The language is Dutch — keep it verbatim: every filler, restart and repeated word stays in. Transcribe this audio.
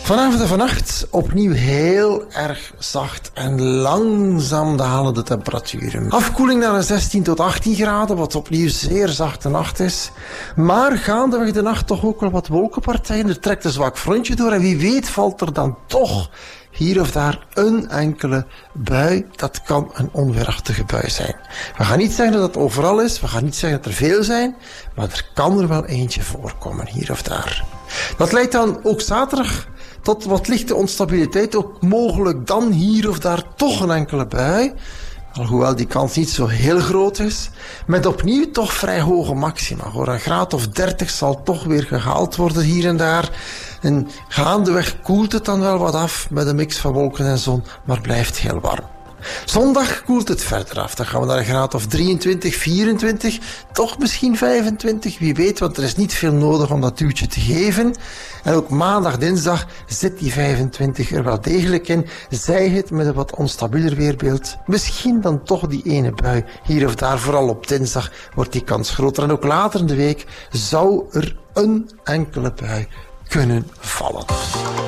Vanavond en vannacht opnieuw heel erg zacht en langzaam dalende temperaturen. Afkoeling naar een zestien tot achttien graden, wat opnieuw zeer zachte nacht is. Maar gaandeweg de nacht toch ook wel wat wolkenpartijen. Er trekt een zwak frontje door en wie weet valt er dan toch hier of daar een enkele bui. Dat kan een onweerachtige bui zijn. We gaan niet zeggen dat het overal is, we gaan niet zeggen dat er veel zijn, maar er kan er wel eentje voorkomen, hier of daar. Dat leidt dan ook zaterdag tot wat lichte onstabiliteit, ook mogelijk dan hier of daar toch een enkele bui. Alhoewel die kans niet zo heel groot is. Met opnieuw toch vrij hoge maxima. Voor een graad of dertig zal toch weer gehaald worden hier en daar. En gaandeweg koelt het dan wel wat af met een mix van wolken en zon, maar blijft heel warm. Zondag koelt het verder af. Dan gaan we naar een graad of drieëntwintig, vierentwintig, toch misschien vijfentwintig, wie weet, want er is niet veel nodig om dat duwtje te geven. En ook maandag, dinsdag zit die vijfentwintig er wel degelijk in. Zij het met een wat onstabieler weerbeeld. Misschien dan toch die ene bui hier of daar, vooral op dinsdag wordt die kans groter. En ook later in de week zou er een enkele bui kunnen vallen.